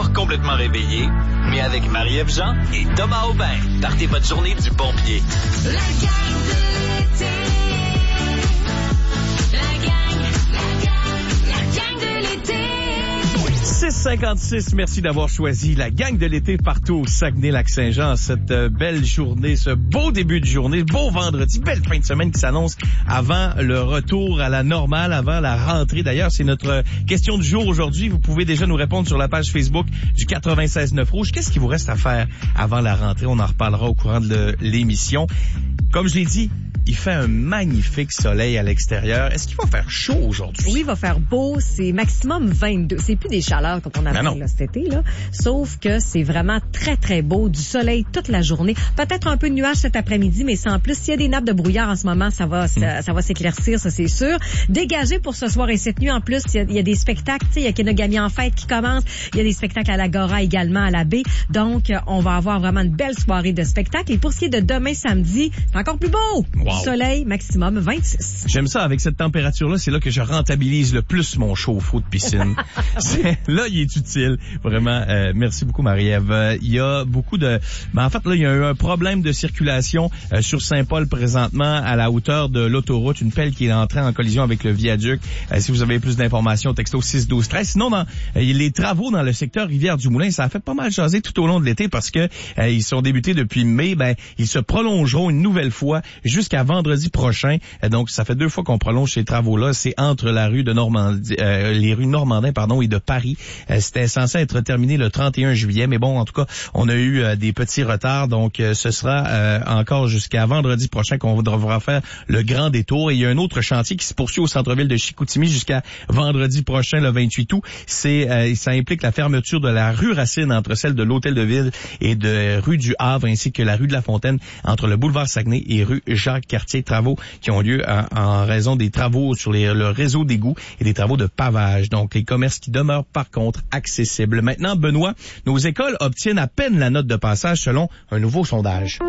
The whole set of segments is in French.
encore complètement réveillé, mais avec Marie-Ève Jean et Thomas Aubin. Partez votre journée du bon pied. La gang de l'été. La gang de l'été. 6h56, merci d'avoir choisi la gang de l'été partout au Saguenay-Lac-Saint-Jean. Cette belle journée, ce beau début de journée, beau vendredi, belle fin de semaine qui s'annonce avant le retour à la normale, avant la rentrée. D'ailleurs, c'est notre question du jour aujourd'hui. Vous pouvez déjà nous répondre sur la page Facebook du 96.9 Rouge. Qu'est-ce qu'il vous reste à faire avant la rentrée? On en reparlera au courant de l'émission. Comme je l'ai dit, il fait un magnifique soleil à l'extérieur. Est-ce qu'il va faire chaud aujourd'hui? Oui, il va faire beau. C'est maximum 22. C'est plus des chaleurs comme on a fait cet été, là. Sauf que c'est vraiment très, très beau. Du soleil toute la journée. Peut-être un peu de nuages cet après-midi, mais sans plus. S'il y a des nappes de brouillard en ce moment, ça va s'éclaircir, ça c'est sûr. Dégagé pour ce soir et cette nuit. En plus, il y a des spectacles. Il y a Kenogami en fête qui commence. Il y a des spectacles à l'Agora également, à la baie. Donc, on va avoir vraiment une belle soirée de spectacles. Et pour ce qui est de demain samedi, c'est encore plus beau. Wow. Soleil, maximum 26. J'aime ça. Avec cette température-là, c'est là que je rentabilise le plus mon chauffe-eau de piscine. Là, il est utile. Vraiment, merci beaucoup, Marie-Ève. Il y a beaucoup de... Ben, en fait, là, il y a eu un problème de circulation sur Saint-Paul présentement à la hauteur de l'autoroute. Une pelle qui est entrée en collision avec le viaduc. Si vous avez plus d'informations, texto 612-13. Sinon, dans les travaux dans le secteur Rivière-du-Moulin, ça a fait pas mal jaser tout au long de l'été parce que ils sont débutés depuis mai. Ben, ils se prolongeront une nouvelle fois jusqu'à vendredi prochain. Donc, ça fait 2 fois qu'on prolonge ces travaux-là. C'est entre la rue de Normandie, les rues Normandin, et de Paris. C'était censé être terminé le 31 juillet, mais bon, en tout cas, on a eu des petits retards. Donc, ce sera encore jusqu'à vendredi prochain qu'on devra faire le grand détour. Et il y a un autre chantier qui se poursuit au centre-ville de Chicoutimi jusqu'à vendredi prochain, le 28 août. Ça implique la fermeture de la rue Racine entre celle de l'Hôtel de Ville et de rue du Havre, ainsi que la rue de la Fontaine entre le boulevard Saguenay et rue Jacques-Cartier. Travaux qui ont lieu en raison des travaux sur le réseau d'égouts et des travaux de pavage. Donc, les commerces qui demeurent par contre accessibles. Maintenant, Benoît, nos écoles obtiennent à peine la note de passage selon un nouveau sondage.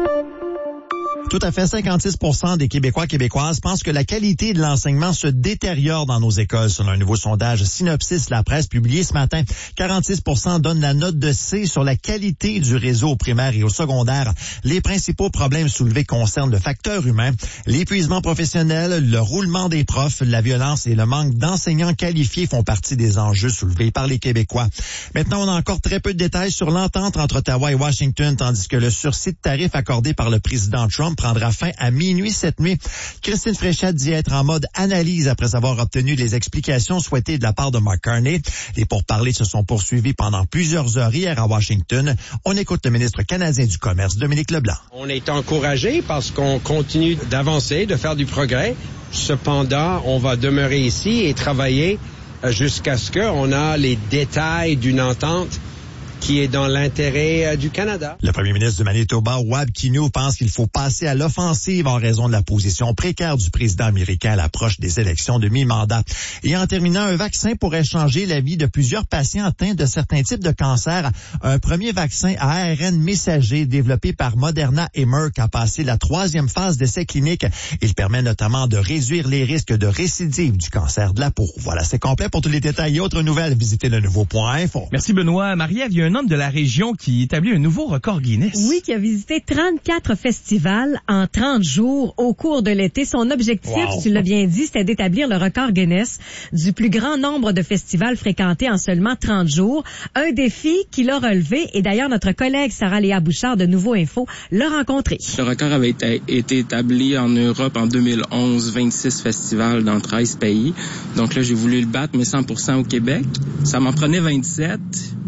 Tout à fait, 56% des Québécois québécoises pensent que la qualité de l'enseignement se détériore dans nos écoles, selon un nouveau sondage Synopsis La Presse publié ce matin. 46% donnent la note de C sur la qualité du réseau au primaire et au secondaire. Les principaux problèmes soulevés concernent le facteur humain, l'épuisement professionnel, le roulement des profs, la violence et le manque d'enseignants qualifiés font partie des enjeux soulevés par les Québécois. Maintenant, on a encore très peu de détails sur l'entente entre Ottawa et Washington, tandis que le sursis de tarifs accordé par le président Trump prendra fin à minuit cette nuit. Christine Fréchette dit être en mode analyse après avoir obtenu les explications souhaitées de la part de Mark Carney. Les pourparlers se sont poursuivis pendant plusieurs heures hier à Washington. On écoute le ministre canadien du Commerce, Dominique Leblanc. On est encouragé parce qu'on continue d'avancer, de faire du progrès. Cependant, on va demeurer ici et travailler jusqu'à ce qu'on a les détails d'une entente qui est dans l'intérêt du Canada. Le premier ministre du Manitoba, Wab Kinew, pense qu'il faut passer à l'offensive en raison de la position précaire du président américain à l'approche des élections de mi-mandat. Et en terminant, un vaccin pourrait changer la vie de plusieurs patients atteints de certains types de cancers. Un premier vaccin à ARN messager développé par Moderna et Merck a passé la 3e phase d'essai clinique. Il permet notamment de réduire les risques de récidive du cancer de la peau. Voilà, c'est complet. Pour tous les détails et autres nouvelles, visitez le nouveau.info. Merci Benoît. Marie-Ève, il y a un homme de la région qui établit un nouveau record Guinness. Oui, qui a visité 34 festivals en 30 jours au cours de l'été. Son objectif, tu l'as bien dit, c'était d'établir le record Guinness du plus grand nombre de festivals fréquentés en seulement 30 jours. Un défi qu'il a relevé et d'ailleurs notre collègue Sarah-Léa Bouchard de Nouveau Info l'a rencontré. Le record avait été établi en Europe en 2011, 26 festivals dans 13 pays. Donc là, j'ai voulu le battre, mais 100% au Québec. Ça m'en prenait 27.